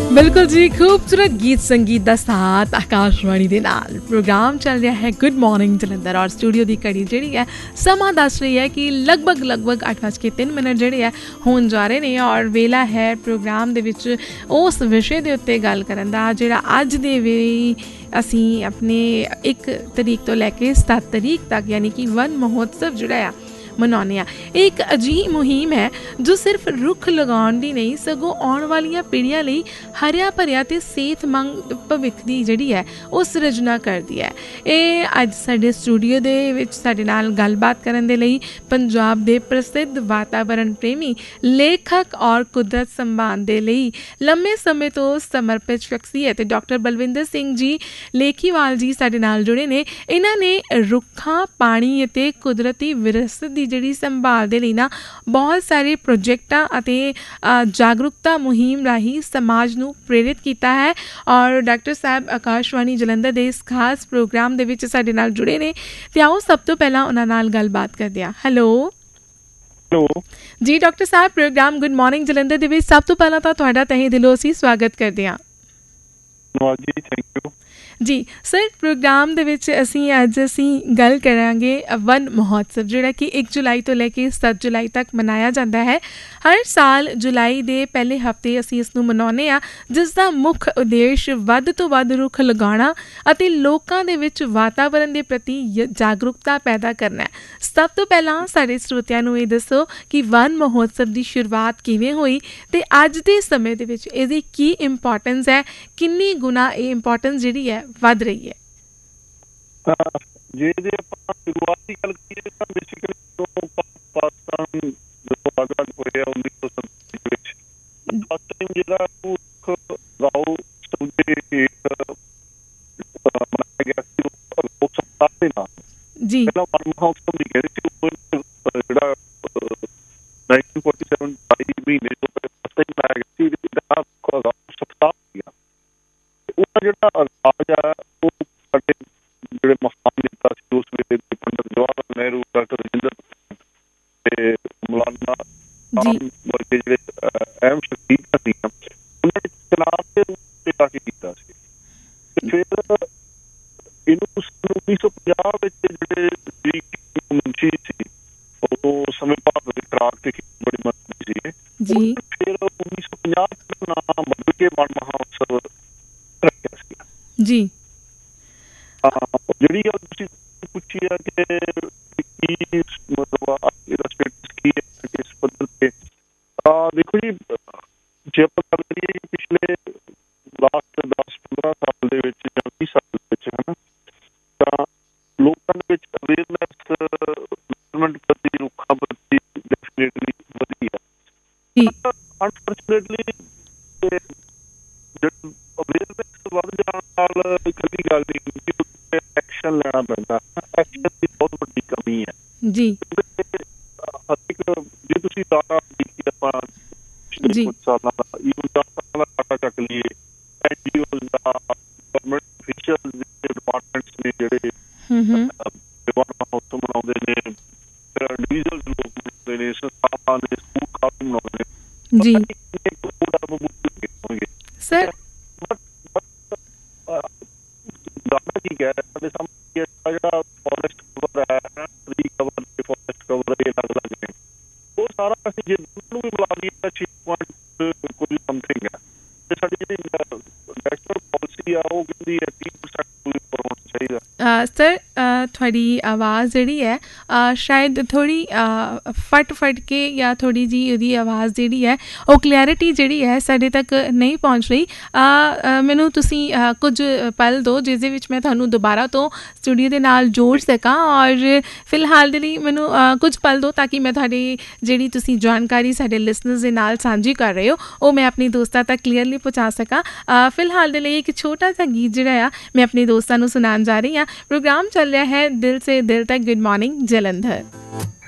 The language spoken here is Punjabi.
बिल्कुल जी, खूबसूरत गीत संगीत का साथ आकाशवाणी के नाल प्रोग्राम चल रहा है गुड मॉर्निंग जलंधर और स्टूडियो की घड़ी जी है समा दस रही है कि लगभग 8:03 जोड़े है होने जा रहे हैं और वेला है प्रोग्राम दे विच उस विषय के उत्ते गल करन दा जिहड़ा अज दे वे असी अपने 1 तरीक तो लैके 7 तरीक तक यानी कि वन महोत्सव जिहड़ा है मनाने आ। एक अजीब मुहिम है जो सिर्फ रुख लगाउण दी नहीं सगों आउण वालियां पीढ़ियां लई हरिया भरिया ते सेहतमंद भविख दी जिहड़ी है वो सिरजना करदी है। ये अज साडे स्टूडियो दे विच साडे नाल गलबात करन दे लई पंजाब दे प्रसिद्ध वातावरण प्रेमी लेखक और कुदरत संभाल दे लई लंबे समय तो समर्पित शख्सियत डॉक्टर बलविंदर सिंह जी लेखीवाल जी साडे नाल जुड़े ने। इन्हां ने रुखां पानी ते कुदरती विरासत दी जिहड़ी संभाल दे लई ना बहुत सारे प्रोजेक्टां अते जागरूकता मुहिम राही समाज नूं प्रेरित किया है और डॉक्टर साहब आकाशवाणी जलंधर दे इस खास प्रोग्राम दे विच साडे नाल जुड़े ने ते आओ सब तो पहला उन्हां नाल गलबात करदे आ। हेलो जी डॉक्टर साहब, प्रोग्राम गुड मॉर्निंग जलंधर दे विच सब तो पहला तां तुहाडा तहे दिलों असीं स्वागत करदे आ। जी thank you ji sir, programme दे विच असीं अज गल करांगे वन महोत्सव जिहड़ा कि 1 जुलाई तो लैके 7 जुलाई तक मनाया जाता है। हर साल जुलाई दे पहले हफ्ते असीं इस नूं मनाउने आ जिसका मुख उद्देश्य वध तो वध रुख लगाना अते लोकां दे विच वातावरण दे प्रति जागरूकता पैदा करना है। सब तो पहलां साडे श्रोतिਆਂ नूं ਇਹ दसो कि वन महोत्सव की शुरुआत किवें होई ते अज दे समय दे विच इहदी की इंपॉर्टेंस है, किन्नी गुना ये इंपॉर्टेंस जिहड़ी है वध रही है। जे ਆਪਾਂ ਸ਼ੁਰੂਆਤ ਦੀ ਗੱਲ ਕਰੀਏ ਤਾਂ ਬੇਸਿਕਲੀ ਤੋਂ ਪਾਕਿਸਤਾਨ ਜਦੋਂ ਆਜ਼ਾਦ ਹੋਇਆ 1947 ਦੇ ਵਿੱਚ ਫਸਟ ਟਾਈਮ ਜਿਹੜਾ ਭੁੱਖ ਰਾਓ ਸਮਝੇ ਮਨਾਇਆ ਗਿਆ ਸੀ ਲੋਕ ਸਭਾ ਦੇ ਨਾਲ ਜੀ ਪਹਿਲਾਂ ਵਨ ਮਹੋਤਸਵ ਦੀ ਕਹਿੰਦੇ ਸੀ ਉਹ ਜਿਹੜਾ 1947 22 ਮਹੀਨੇ ਤੋਂ ਫਸਟ ਟਾਈਮ ਮਨਾਇਆ ਗਿਆ ਸੀ ਜਿਹੜਾ ਸਪਤਾਹ ਸੀਗਾ ਉਹਦਾ ਜਿਹੜਾ ਆਗਾਜ਼ ਆ ਉਹ ਸਾਡੇ ਜਿਹੜੇ ਮਹਾਨ ਨੇਤਾ ਸੀ ਉਸ ਵੇਲੇ ਦੇ ਪੰਡਿਤ ਜਵਾਹਰ ਲਾਲ ਨਹਿਰੂ, ਡਾਕਟਰ ਰਾਜਿੰਦਰ ਤੇ ਮੌਲਾਨਾ ਵਰਗੇ ਜਿਹੜੇ ਅਹਿਮ ਸ਼ਖਸੀਅਤਾਂ ਸੀਗੀਆਂ ਉਹਨਾਂ ਨੇ ਚੁਣਾਵ ਦੇ ਰੂਪ ਤੇ ਲਾ ਕੇ ਕੀਤਾ ਸੀ। ਤੇ ਫਿਰ ਇਹਨੂੰ 1950 ਵਿੱਚ ਜਿਹੜੇ ਮੁਨਸ਼ੀ ਸੀ ਉਦੋਂ ਸਮੇਂ ਭਾਰਤ ਦੇ ਖੁਰਾਕ ਤੇ ਬੜੀ ਮੰਤਰੀ ਸੀਗੇ ਜੀ। ਫਿਰ 1950 ਦਾ ਨਾਮ ਬਦਲ ਕੇ ਵਨ ਮਹੋਤਸਵ ਰੱਖਿਆ ਸੀਗਾ ਜੀ। ਜਿਹੜੀ ਗੱਲ ਤੁਸੀਂ ਪੁੱਛੀ ਹੈ ਕਿ ਕੀ ਮਤਲਬ ਇਹਦਾ ਸਟੇਟਸ ਕੀ ਹੈ ਕਿਸ ਪੱਧਰ ਤੇ ਦੇਖੋ ਜੀ, ਜੇ ਆਪਾਂ ਗੱਲ ਕਰੀਏ ਕਿ ਪਿਛਲੇ ਲਾਸਟ 10-15 ਸਾਲ ਦੇ ਵਿੱਚ ਜਾਂ 20 ਸਾਲ ਦੇ ਵਿੱਚ ਹੈ ਨਾ ਤਾਂ ਲੋਕਾਂ ਦੇ ਵਿੱਚ ਅਵੇਅਰਨੈਸ ਪ੍ਰਤੀ ਰੁੱਖਾਂ ਪ੍ਰਤੀ ਡੈਫੀਨੇਟਲੀ ਵਧੀ ਹੈ। ਅਨਫੋਰਚੂਨੇਟਲੀ ਅਵੇਅਰਨੈਸ ਵੱਧ ਜਾਣ ਨਾਲ ਇਕੱਲੀ ਗੱਲ ਨਹੀਂ ਹੁੰਦੀ, ਐਕਸ਼ਨ ਲੈਣਾ ਪੈਂਦਾ। ਐਕਸ਼ਨ ਦੀ ਬਹੁਤ ਵੱਡੀ ਕਮੀ ਹੈ ਜੀ। ਜੇ ਤੁਸੀਂ ਡਾਟਾ ਦੇਖੀਏ ਆਪਾਂ ਪਿਛਲੇ ਕੁਝ ਸਾਲਾਂ ਦਾ ਈਵਨ 10 ਸਾਲਾਂ ਦਾ ਡਾਟਾ ਚੱਕ ਲਈਏ NGOs ਦਾ, ਗਵਰਨਮੈਂਟ ਅਫੀਸ਼ੀਅਲ ਡਿਪਾਰਟਮੈਂਟਸ ਨੇ ਜਿਹੜੇ ਵਨ ਮਹੋਤਸਵ ਮਨਾਉਂਦੇ ਨੇ, ਇੰਡੀਵਿਜੂਅਲ ਲੋਕ ਮਨਾਉਂਦੇ ਨੇ, ਸੰਸਥਾਵਾਂ ਨੇ, ਸਕੂਲ ਕਾਲਜ ਮਨਾਉਂਦੇ ਨੇ ਜੀ। ਸਰ ਦਾਦਾ ਕੀ ਕਹਿ ਰਿਹਾ ਸਾਡੇ ਸਾਹਮਣੇ ਜਿਹੜਾ ਫੋਰੈਸਟ ਕਵਰ ਹੈ, ਟਰੀ ਕਵਰ ਤੇ ਫੋਰੈਸਟ ਕਵਰ ਇਹ ਅਲੱਗ ਅਲੱਗ ਨੇ, ਉਹ ਸਾਰਾ ਅਸੀਂ ਜੇ ਨੂੰ ਵੀ ਬੁਲਾ ਲਈਏ ਤਾਂ 6 ਕੁਝ ਸਮਥਿੰਗ ਹੈ ਤੇ ਸਾਡੀ ਜਿਹੜੀ ਨੈਸ਼ਨਲ ਪਾਲਿਸੀ ਆ ਉਹ ਕਹਿੰਦੀ ਹੈ 30% ਤੋਂ ਉੱਪਰ ਹੋਣਾ ਚਾਹੀਦਾ। ਸਰ ਤੁਹਾਡੀ ਆਵਾਜ਼ ਜਿਹੜੀ ਹੈ ਸ਼ਾਇਦ ਥੋੜ੍ਹੀ ਫਟ ਕੇ ਜਾਂ ਥੋੜ੍ਹੀ ਜਿਹੀ ਉਹਦੀ ਆਵਾਜ਼ ਜਿਹੜੀ ਹੈ ਉਹ ਕਲੀਅਰਿਟੀ ਜਿਹੜੀ ਹੈ ਸਾਡੇ ਤੱਕ ਨਹੀਂ ਪਹੁੰਚ ਰਹੀ। ਮੈਨੂੰ ਤੁਸੀਂ ਕੁਝ ਪਲ ਦਿਓ ਜਿਸ ਦੇ ਵਿੱਚ ਮੈਂ ਤੁਹਾਨੂੰ ਦੁਬਾਰਾ ਤੋਂ ਸਟੂਡੀਓ ਦੇ ਨਾਲ ਜੋੜ ਸਕਾਂ ਔਰ ਫਿਲਹਾਲ ਦੇ ਲਈ ਮੈਨੂੰ ਕੁਝ ਪਲ ਦਿਓ ਤਾਂ ਕਿ ਮੈਂ ਤੁਹਾਡੀ ਜਿਹੜੀ ਤੁਸੀਂ ਜਾਣਕਾਰੀ ਸਾਡੇ ਲਿਸਨਰਸ ਦੇ ਨਾਲ ਸਾਂਝੀ ਕਰ ਰਹੇ ਹੋ ਉਹ ਮੈਂ ਆਪਣੇ ਦੋਸਤਾਂ ਤੱਕ ਕਲੀਅਰਲੀ ਪਹੁੰਚਾ ਸਕਾਂ। ਫਿਲਹਾਲ ਦੇ ਲਈ ਇੱਕ ਛੋਟਾ ਜਿਹਾ ਗੀਤ ਜਿਹੜਾ ਆ ਮੈਂ ਆਪਣੇ ਦੋਸਤਾਂ ਨੂੰ ਸੁਣਾਉਣ ਜਾ ਰਹੀ ਹਾਂ। प्रोग्राम चल रहा है दिल से दिल तक गुड मॉर्निंग जलंधर।